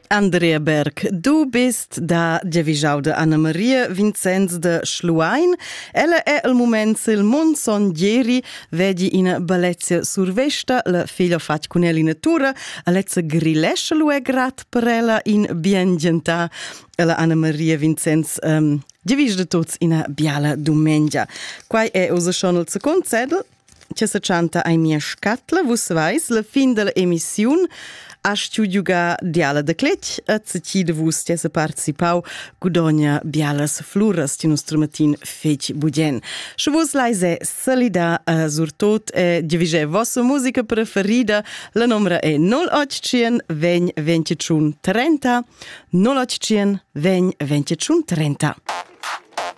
Andrea Berg, du bist da Giavischau de Anna Maria Vincenz de Schluain. Ella è al moment sil Monsongieri, vedi in bellezia survesta, la figlia fac con ella in natura, a lezza grilescia lu è grat per ella in biengenta. Ella Anna Maria Vincenz, Giavisch de tots in biala domenica. Quai è usa schon il second zedel, che se canta ai mia scatla, vus vais, la fin della emissiun, a studiuga diala de clec, a zacci de vus che se participau gudogna bialas fluras ti nostro matin fec budien. Se vus laise salida sur tot e divise vossa musica preferida, la numera è 0800 20 21 30, 0800 20 21 30.